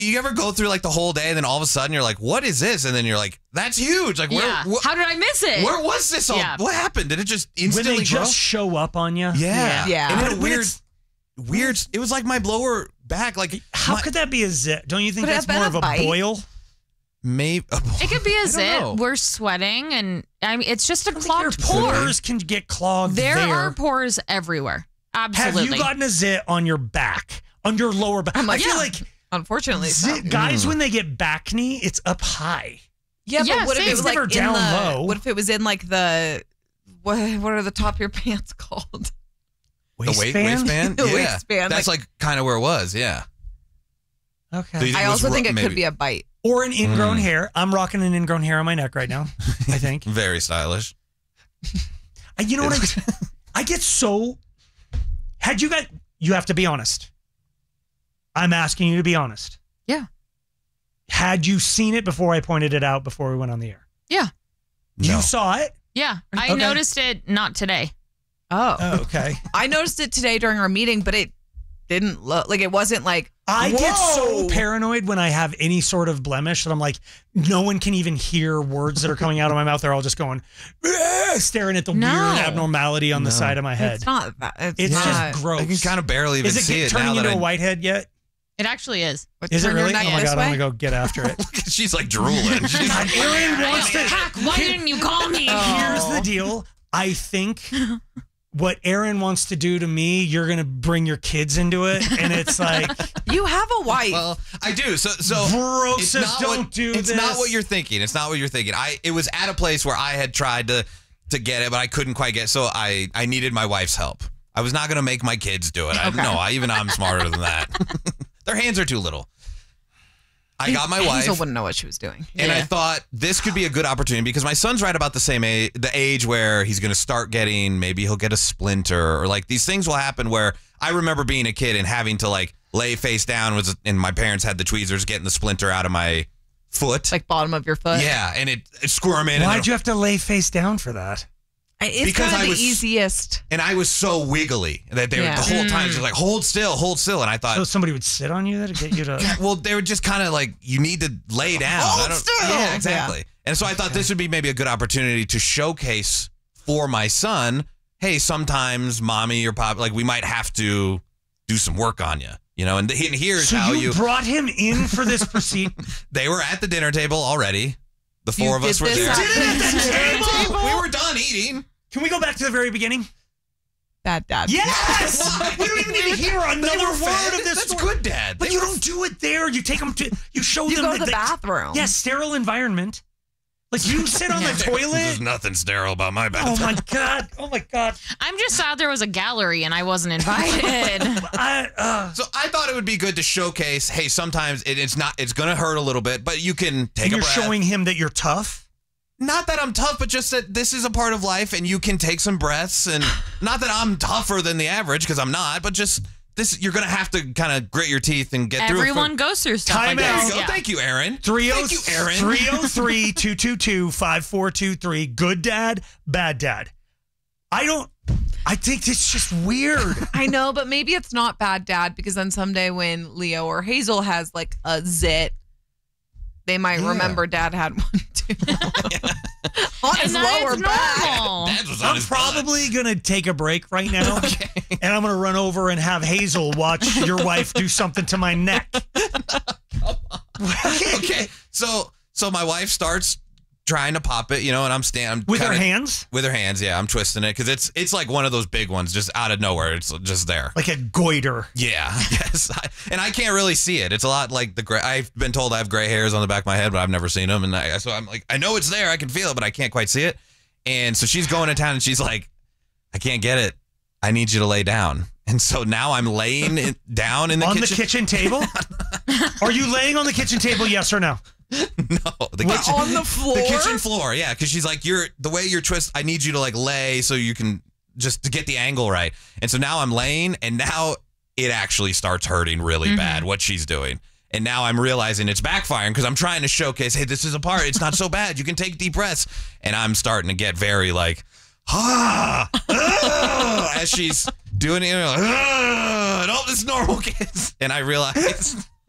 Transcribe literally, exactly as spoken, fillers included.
you ever go through like the whole day and then all of a sudden you're like, what is this? And then you're like, that's huge. Like, where, yeah. wh- How did I miss it? Where was this all? Yeah. What happened? Did it just instantly When they grow? just show up on you? Yeah. Yeah. And But then a when weird, it's- weird, it was like my lower back. Like, How my, could that be a zit? Don't you think Could it that's have been more a of a bite? boil? maybe. It could be a I don't zit. know. We're sweating, and I mean, it's just a Your clogged pore. pores can get clogged There, there. are pores everywhere. Have Absolutely. you gotten a zit on your back? On your lower back? I'm like, I feel yeah. like Unfortunately, so. zit, guys, when they get back knee, it's up high. Yeah, Yeah, but what if same. it was It's like never in down the, low. What if it was in like the what? What are the top of your pants called? The weight, Waistband? waistband? The yeah. waistband, That's like, kind of where it was. Yeah. Okay. So you I it was also ru- think it maybe could be a bite. Or an ingrown Mm. hair. I'm rocking an ingrown hair on my neck right now, I think. very stylish. Uh, you know what? I, I get so. Had you got. You have to be honest. I'm asking you to be honest. Yeah. Had you seen it before I pointed it out before we went on the air? Yeah. No. You saw it? Yeah. I Okay. noticed it not today. Oh, Oh, okay. I noticed it today during our meeting, but it didn't look like it wasn't like. I get so Whoa. paranoid when I have any sort of blemish that I'm like, no one can even hear words that are coming out of my mouth. They're all just going, "Ah," staring at the No. weird abnormality on the No. side of my head. It's not that. It's, It's not. just gross. I can kind of barely even Is it see get, it turning now that into I, a whitehead yet? It actually is. But Is it turn your really? neck Oh my this God, way. I'm going to go get after it. She's like drooling. She's like, Aaron wants to. Heck, why didn't you call me? Here's the deal. I think what Aaron wants to do to me, you're going to bring your kids into it. And it's like, You have a wife. well, I do. So, so Brooke it's says, not don't what, do it's this. not what you're thinking. It's not what you're thinking. I it was at a place where I had tried to to get it, but I couldn't quite get. So I I needed my wife's help. I was not going to make my kids do it. I, no, I even I'm smarter than that. Their hands are too little. I got my wife. Hazel wouldn't know what she was doing. And I Yeah. thought this could be a good opportunity because my son's right about the same age, the age where he's going to start getting, maybe he'll get a splinter or like these things will happen where I remember being a kid and having to like lay face down was, and my parents had the tweezers getting the splinter out of my foot. Like bottom of your foot. yeah. And it, it squirming. and Why'd then- you have to lay face down for that? It's Because kind of I the was- easiest. And I was so wiggly that they Yeah. were the whole time just like, hold still, hold still. And I thought, So somebody would sit on you that to get you to. well, they were just kind of like, you need to lay down. Hold I don't- still. Yeah, exactly. And so I thought this would be maybe a good opportunity to showcase for my son, hey, sometimes mommy or pop, like we might have to do some work on you, you know, and, th- and here's So how you, you, brought him in for this procedure. they were at the dinner table already. The four You of us did were this there. at the dinner table? We were done eating. Can we go back to the very beginning? Bad dad. Yes. We don't even need to hear They another were word fed. of this. That's story. good, Dad. But They you were- don't do it there. You take them to. You show You them go to the that- bathroom. Yes, sterile environment. Like you sit on the There's toilet. nothing sterile about my Oh bathroom. my god! Oh my god! I'm just sad there was a gallery and I wasn't invited. I, uh, So I thought it would be good to showcase, hey, sometimes it, it's not, it's going to hurt a little bit, but you can take and a you're breath. showing him that you're tough. Not that I'm tough, but just that this is a part of life and you can take some breaths. And not that I'm tougher than the average, because I'm not, but just this, you're going to have to kind of grit your teeth and get Everyone through it. goes through stuff Time like out. There this. you go. Yeah. Thank you, Aaron. three oh Thank you, Aaron. three oh three, two two two, five four two three. Good dad, bad dad. I don't. I think it's just weird. I know, but maybe it's not bad dad because then someday when Leo or Hazel has like a zit, they might Yeah. remember dad had one too. On his And that lower is back. normal. Dad's was on I'm his butt. probably gonna take a break right now, and I'm gonna run over and have Hazel watch your wife do something to my neck. Okay. So, so my wife starts trying to pop it, you know, and I'm standing With her hands, With her hands, yeah. I'm twisting it because it's it's like one of those big ones, just out of nowhere. It's just there. like a goiter. Yeah, yes. I, and I can't really see it. It's a lot like the gray. I've been told I have gray hairs on the back of my head, but I've never seen them. And I, so I'm like, I know it's there. I can feel it, but I can't quite see it. And so she's going to town and she's like, I can't get it. I need you to lay down. And so now I'm laying in, down in the on kitchen. the kitchen table. Are you laying on the kitchen table? Yes or no? No, the Like kitchen. on the floor. The kitchen floor, yeah, because she's like, you're the way you're twist. I need you to like lay so you can just to get the angle right. And so now I'm laying, and now it actually starts hurting really Mm-hmm. bad what she's doing. And now I'm realizing it's backfiring because I'm trying to showcase, hey, this is a part. It's not so bad. You can take deep breaths. And I'm starting to get very like, ah, ah as she's doing it. You know, ah, and all this normal kids. And I realized